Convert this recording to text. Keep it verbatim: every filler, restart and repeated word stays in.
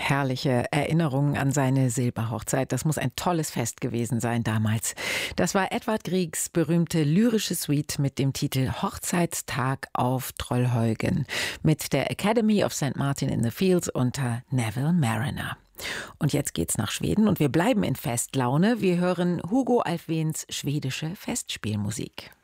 Herrliche Erinnerungen an seine Silberhochzeit. Das muss ein tolles Fest gewesen sein damals. Das war Edvard Griegs berühmte lyrische Suite mit dem Titel Hochzeitstag auf Trollhäugen mit der Academy of Saint Martin in the Fields unter Neville Marriner. Und jetzt geht's nach Schweden und wir bleiben in Festlaune. Wir hören Hugo Alfvéns schwedische Festspielmusik.